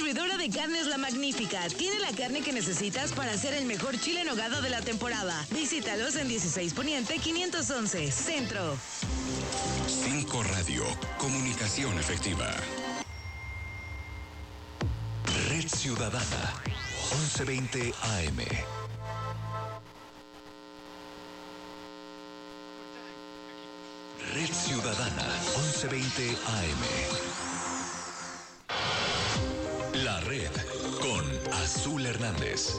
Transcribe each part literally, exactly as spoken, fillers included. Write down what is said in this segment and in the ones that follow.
Distribuidora de carnes La Magnífica. Tiene la carne que necesitas para hacer el mejor chile en nogada de la temporada. Visítalos en dieciséis Poniente quinientos once, Centro. cinco Radio, comunicación efectiva. Red Ciudadana, once veinte A M. Red Ciudadana, once veinte A M. La Red con Azul Hernández.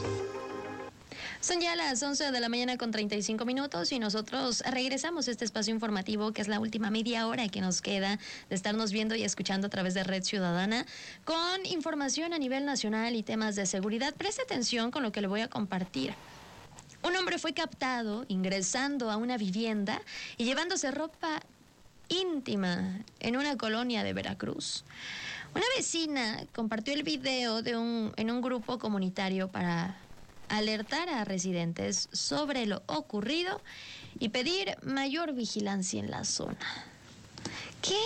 Son ya las once de la mañana con treinta y cinco minutos y nosotros regresamos a este espacio informativo que es la última media hora que nos queda de estarnos viendo y escuchando a través de Red Ciudadana con información a nivel nacional y temas de seguridad. Preste atención con lo que le voy a compartir. Un hombre fue captado ingresando a una vivienda y llevándose ropa íntima en una colonia de Veracruz. Una vecina compartió el video de un, en un grupo comunitario para alertar a residentes sobre lo ocurrido y pedir mayor vigilancia en la zona. ¿Qué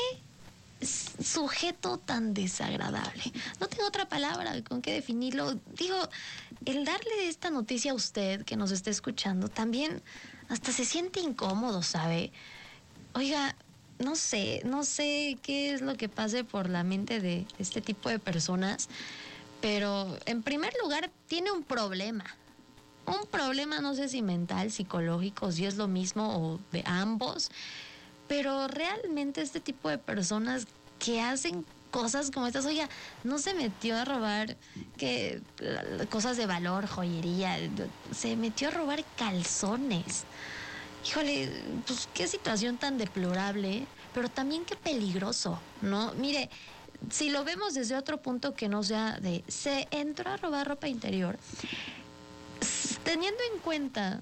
sujeto tan desagradable? No tengo otra palabra con qué definirlo. Digo, el darle esta noticia a usted que nos está escuchando también hasta se siente incómodo, ¿sabe? Oiga, no sé, no sé qué es lo que pase por la mente de este tipo de personas, pero en primer lugar tiene un problema. Un problema, no sé si mental, psicológico, si es lo mismo o de ambos, pero realmente este tipo de personas que hacen cosas como estas, oiga, no se metió a robar que cosas de valor, joyería, se metió a robar calzones. Híjole, pues qué situación tan deplorable, pero también qué peligroso, ¿no? Mire, si lo vemos desde otro punto que no sea de se entró a robar ropa interior, teniendo en cuenta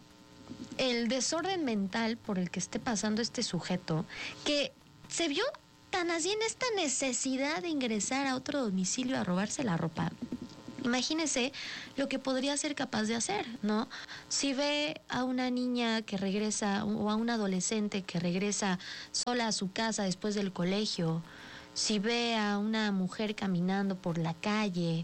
el desorden mental por el que esté pasando este sujeto, que se vio tan así en esta necesidad de ingresar a otro domicilio a robarse la ropa, imagínese lo que podría ser capaz de hacer, ¿no? Si ve a una niña que regresa o a un adolescente que regresa sola a su casa después del colegio, si ve a una mujer caminando por la calle,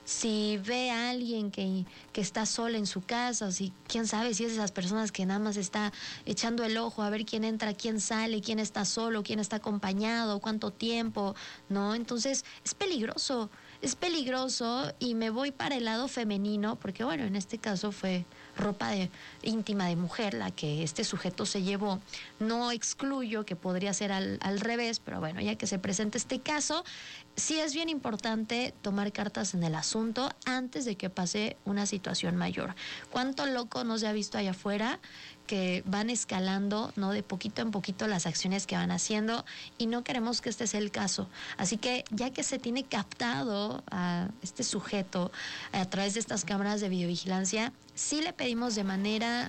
si ve a alguien que, que está sola en su casa, si quién sabe si es de esas personas que nada más está echando el ojo a ver quién entra, quién sale, quién está solo, quién está acompañado, cuánto tiempo, ¿no? Entonces es peligroso, es peligroso y me voy para el lado femenino, porque bueno, en este caso fue ropa de, íntima de mujer la que este sujeto se llevó. No excluyo que podría ser al, al revés, pero bueno, ya que se presenta este caso, sí es bien importante tomar cartas en el asunto antes de que pase una situación mayor. ¿Cuánto loco no se ha visto allá afuera que van escalando, ¿no? De poquito en poquito las acciones que van haciendo y no queremos que este sea el caso. Así que ya que se tiene captado a este sujeto a través de estas cámaras de videovigilancia, sí le pedimos de manera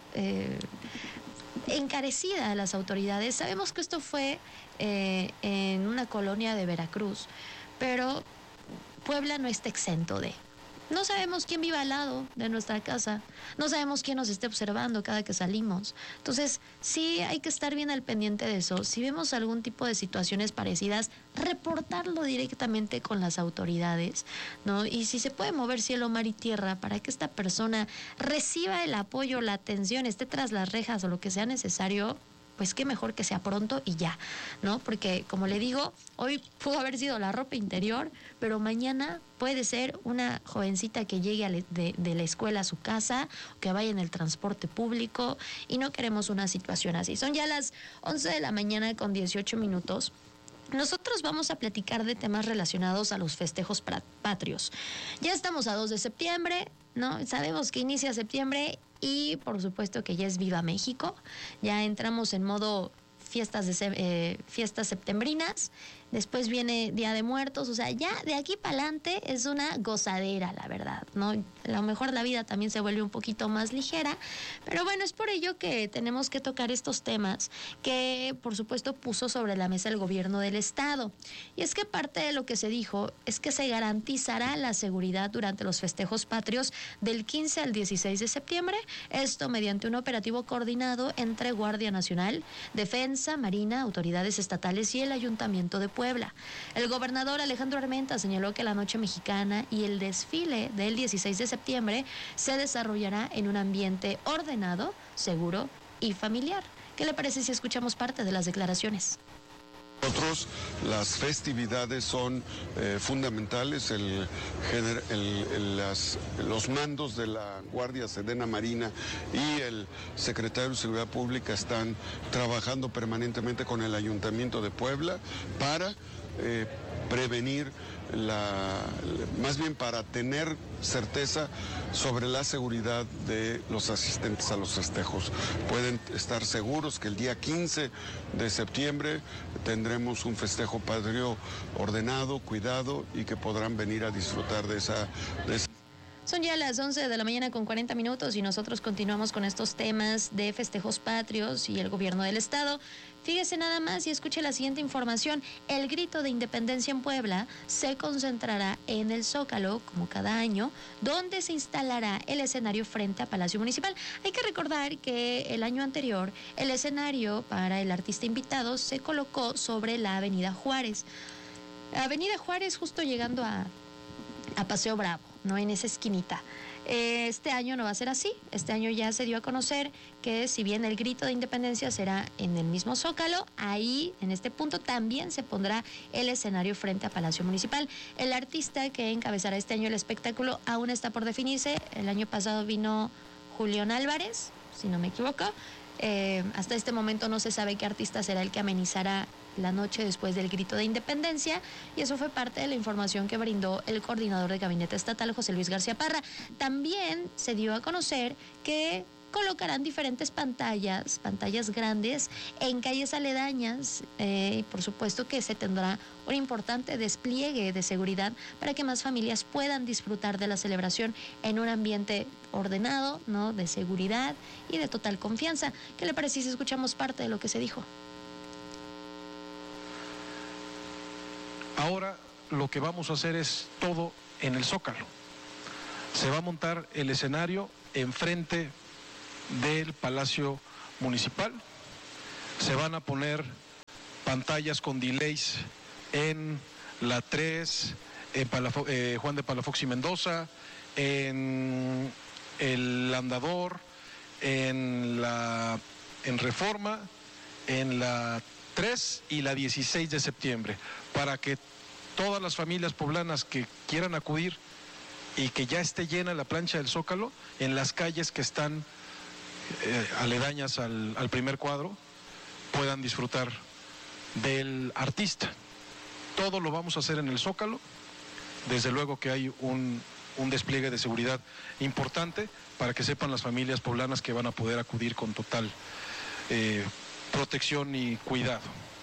eh, encarecida a las autoridades. Sabemos que esto fue eh, en una colonia de Veracruz, pero Puebla no está exento de... No sabemos quién vive al lado de nuestra casa, no sabemos quién nos esté observando cada que salimos. Entonces, sí hay que estar bien al pendiente de eso. Si vemos algún tipo de situaciones parecidas, reportarlo directamente con las autoridades, ¿no? Y si se puede mover cielo, mar y tierra para que esta persona reciba el apoyo, la atención, esté tras las rejas o lo que sea necesario, pues qué mejor que sea pronto y ya, ¿no? Porque, como le digo, hoy pudo haber sido la ropa interior, pero mañana puede ser una jovencita que llegue a le, de, de la escuela a su casa, que vaya en el transporte público, y no queremos una situación así. Son ya las once de la mañana con dieciocho minutos. Nosotros vamos a platicar de temas relacionados a los festejos patrios. Ya estamos a dos de septiembre, ¿no? Sabemos que inicia septiembre y por supuesto que ya es Viva México. Ya entramos en modo fiestas, de, eh, fiestas septembrinas. Después viene Día de Muertos, o sea, ya de aquí para adelante es una gozadera, la verdad, ¿no? A lo mejor la vida también se vuelve un poquito más ligera, pero bueno, es por ello que tenemos que tocar estos temas que, por supuesto, puso sobre la mesa el gobierno del estado. Y es que parte de lo que se dijo es que se garantizará la seguridad durante los festejos patrios del quince al dieciséis de septiembre, esto mediante un operativo coordinado entre Guardia Nacional, Defensa, Marina, autoridades estatales y el Ayuntamiento de Puebla. Puebla. El gobernador Alejandro Armenta señaló que la Noche Mexicana y el desfile del dieciséis de septiembre se desarrollará en un ambiente ordenado, seguro y familiar. ¿Qué le parece si escuchamos parte de las declaraciones? Nosotros las festividades son eh, fundamentales, el, el, el, las, los mandos de la Guardia Sedena Marina y el secretario de Seguridad Pública están trabajando permanentemente con el Ayuntamiento de Puebla para eh, prevenir, la, más bien para tener certeza sobre la seguridad de los asistentes a los festejos. Pueden estar seguros que el día quince de septiembre tendremos un festejo patrio ordenado, cuidado y que podrán venir a disfrutar de esa... De esa... Son ya las once de la mañana con cuarenta minutos y nosotros continuamos con estos temas de festejos patrios y el gobierno del estado. Fíjese nada más y escuche la siguiente información. El grito de independencia en Puebla se concentrará en el Zócalo, como cada año, donde se instalará el escenario frente a Palacio Municipal. Hay que recordar que el año anterior el escenario para el artista invitado se colocó sobre la Avenida Juárez. Avenida Juárez justo llegando a, a Paseo Bravo, no en esa esquinita. Este año no va a ser así. Este año ya se dio a conocer que si bien el grito de independencia será en el mismo Zócalo, ahí en este punto también se pondrá el escenario frente a Palacio Municipal. El artista que encabezará este año el espectáculo aún está por definirse. El año pasado vino Julián Álvarez, si no me equivoco. Eh, hasta este momento no se sabe qué artista será el que amenizará la noche después del grito de independencia, y eso fue parte de la información que brindó el coordinador de gabinete estatal, José Luis García Parra. También se dio a conocer que colocarán diferentes pantallas, pantallas grandes en calles aledañas, eh, y por supuesto que se tendrá un importante despliegue de seguridad para que más familias puedan disfrutar de la celebración en un ambiente ordenado, ¿no?, de seguridad y de total confianza. ¿Qué le parece si escuchamos parte de lo que se dijo? Ahora lo que vamos a hacer es todo en el Zócalo. Se va a montar el escenario enfrente del Palacio Municipal. Se van a poner pantallas con delays en la tres, en Palafo, eh, Juan de Palafox y Mendoza, en el Andador, en la en Reforma, en la tres y la dieciséis de septiembre, para que todas las familias poblanas que quieran acudir y que ya esté llena la plancha del Zócalo, en las calles que están eh, aledañas al, al primer cuadro, puedan disfrutar del artista. Todo lo vamos a hacer en el Zócalo. Desde luego que hay un, un despliegue de seguridad importante para que sepan las familias poblanas que van a poder acudir con total eh, protección y cuidado.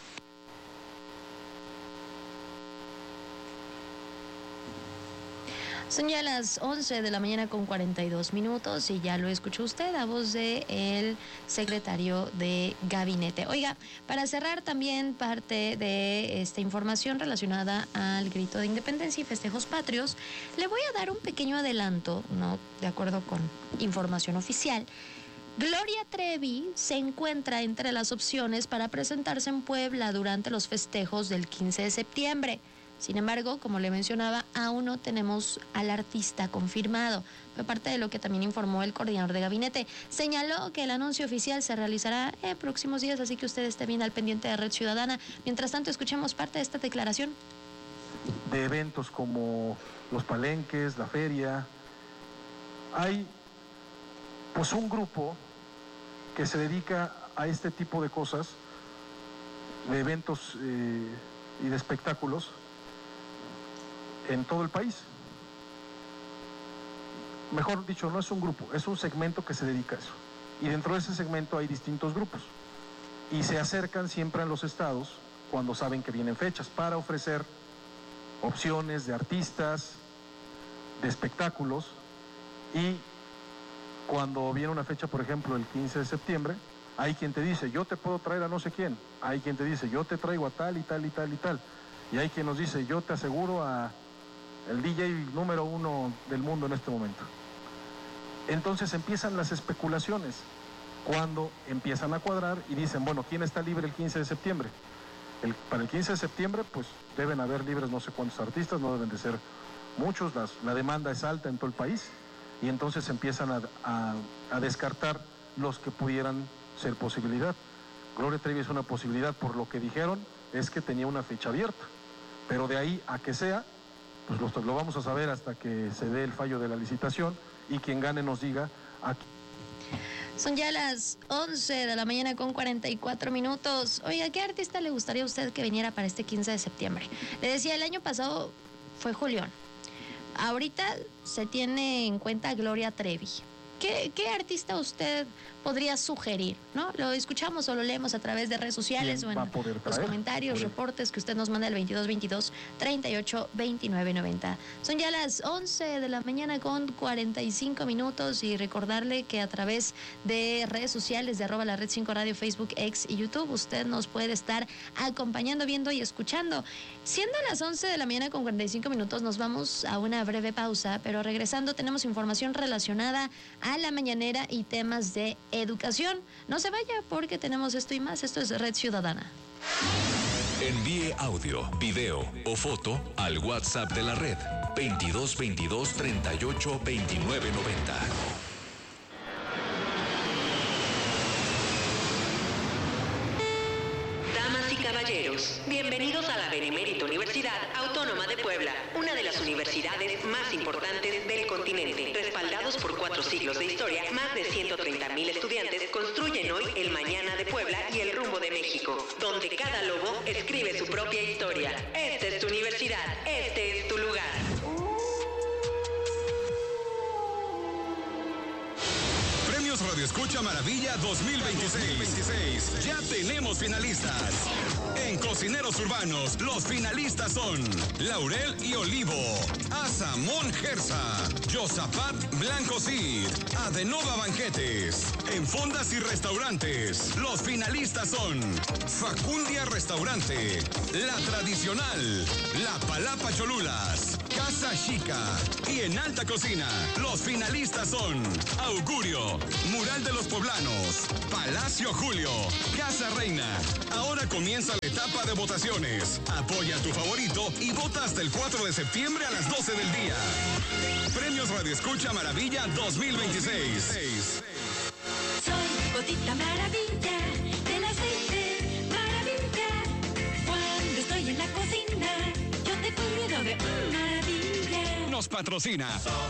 Son ya las once de la mañana con cuarenta y dos minutos y ya lo escuchó usted a voz del secretario de gabinete. Oiga, para cerrar también parte de esta información relacionada al grito de independencia y festejos patrios, le voy a dar un pequeño adelanto, no de acuerdo con información oficial. Gloria Trevi se encuentra entre las opciones para presentarse en Puebla durante los festejos del quince de septiembre. Sin embargo, como le mencionaba, aún no tenemos al artista confirmado. Fue parte de lo que también informó el coordinador de gabinete. Señaló que el anuncio oficial se realizará en próximos días, así que usted esté bien al pendiente de Red Ciudadana. Mientras tanto, escuchemos parte de esta declaración. De eventos como los palenques, la feria, hay pues un grupo que se dedica a este tipo de cosas, de eventos eh, y de espectáculos, en todo el país. Mejor dicho, no es un grupo, es un segmento que se dedica a eso. Y dentro de ese segmento hay distintos grupos. Y se acercan siempre a los estados cuando saben que vienen fechas para ofrecer opciones de artistas, de espectáculos. Y cuando viene una fecha, por ejemplo, el quince de septiembre, hay quien te dice, yo te puedo traer a no sé quién. Hay quien te dice, yo te traigo a tal y tal y tal y tal. Y hay quien nos dice, yo te aseguro a el D J número uno del mundo en este momento. Entonces empiezan las especulaciones, cuando empiezan a cuadrar y dicen, bueno, ¿quién está libre el quince de septiembre? El, para el quince de septiembre, pues deben haber libres no sé cuántos artistas, no deben de ser muchos, las, la demanda es alta en todo el país y entonces empiezan a, a, a descartar los que pudieran ser posibilidad. Gloria Trevi es una posibilidad, por lo que dijeron, es que tenía una fecha abierta, pero de ahí a que sea, pues lo, lo vamos a saber hasta que se dé el fallo de la licitación y quien gane nos diga aquí. Son ya las once de la mañana con cuarenta y cuatro minutos. Oiga, ¿qué artista le gustaría a usted que viniera para este quince de septiembre? Le decía, el año pasado fue Julián. Ahorita se tiene en cuenta Gloria Trevi. ¿Qué, qué artista usted podría sugerir? ¿No? Lo escuchamos o lo leemos a través de redes sociales o en los comentarios, reportes que usted nos manda al veintidós veintidós treinta y ocho veintinueve noventa. Son ya las once de la mañana con cuarenta y cinco minutos y recordarle que a través de redes sociales de arroba la red cinco radio, Facebook, X y YouTube usted nos puede estar acompañando, viendo y escuchando. Siendo las once de la mañana con cuarenta y cinco minutos nos vamos a una breve pausa, pero regresando tenemos información relacionada a la mañanera y temas de educación. No se vaya porque tenemos esto y más. Esto es Red Ciudadana. Envíe audio, video o foto al WhatsApp de la red veintidós veintidós treinta y ocho veintinueve noventa. Damas y caballeros, bienvenidos a la Benemérita Universidad Autónoma de Puebla, una de las universidades más importantes del continente. Respaldados por cuatro siglos de historia, más de ciento treinta mil estudiantes construyen hoy el mañana de Puebla y el rumbo de México, donde cada lobo escribe su propia historia. Esta es tu universidad, este es tu lugar. Radio Escucha Maravilla dos mil veintiséis. Ya tenemos finalistas. En Cocineros Urbanos, los finalistas son Laurel y Olivo, Azamón Gersa, Yosapat Blanco Cid, Adenova Banquetes. En Fondas y Restaurantes, los finalistas son Facundia Restaurante, La Tradicional, La Palapa Cholulas, Casa Chica. Y en Alta Cocina, los finalistas son Augurio, Mural de los Poblanos, Palacio Julio, Casa Reina. Ahora comienza la etapa de votaciones. Apoya a tu favorito y vota hasta el cuatro de septiembre a las doce del día. Premios Radio Escucha Maravilla dos mil veintiséis. Soy Gotita Maravilla, del aceite maravilla. Cuando estoy en la cocina, yo te cuido de maravilla. Nos patrocina